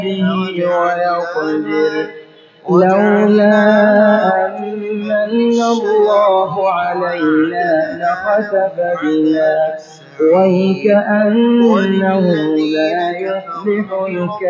به ويقدر لولا أن الله علينا لخسف بنا وكأنه لا يفلح الكافرون.